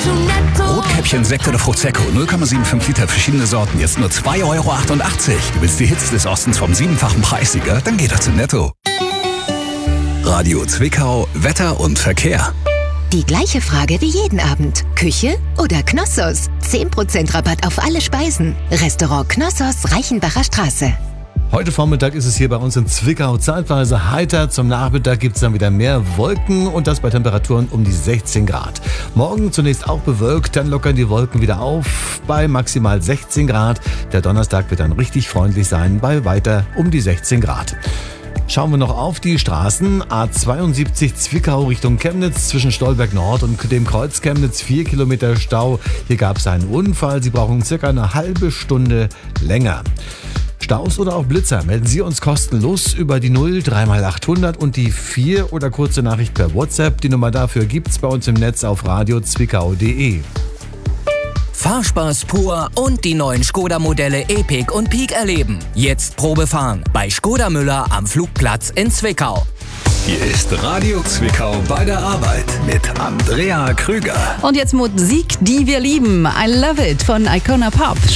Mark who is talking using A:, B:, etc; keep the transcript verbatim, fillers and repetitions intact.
A: zu Netto.
B: Rotkäppchen, Sekt oder Prosecco, null Komma fünfundsiebzig Liter, verschiedene Sorten, jetzt nur zwei Euro achtundachtzig. Du willst die Hits des Ostens vom siebenfachen Preissieger? Dann geh doch zu Netto. Radio Zwickau, Wetter und Verkehr.
C: Die gleiche Frage wie jeden Abend. Küche oder Knossos? zehn Prozent Rabatt auf alle Speisen. Restaurant Knossos, Reichenbacher Straße.
D: Heute Vormittag ist es hier bei uns in Zwickau zeitweise heiter. Zum Nachmittag gibt es dann wieder mehr Wolken und das bei Temperaturen um die sechzehn Grad. Morgen zunächst auch bewölkt, dann lockern die Wolken wieder auf bei maximal sechzehn Grad. Der Donnerstag wird dann richtig freundlich sein bei weiter um die sechzehn Grad. Schauen wir noch auf die Straßen. A zweiundsiebzig Zwickau Richtung Chemnitz zwischen Stolberg Nord und dem Kreuz Chemnitz. Vier Kilometer Stau. Hier gab es einen Unfall. Sie brauchen circa eine halbe Stunde länger. Staus oder auch Blitzer, melden Sie uns kostenlos über die null drei mal achthundert und die vier oder kurze Nachricht per WhatsApp. Die Nummer dafür gibt's bei uns im Netz auf radio zwickau punkt de.
E: Fahrspaß pur und die neuen Skoda-Modelle Epic und Peak erleben. Jetzt Probe fahren bei Skoda Müller am Flugplatz in Zwickau.
B: Hier ist Radio Zwickau bei der Arbeit mit Andrea Krüger.
F: Und jetzt Musik, die wir lieben. I Love It von Icona Pop.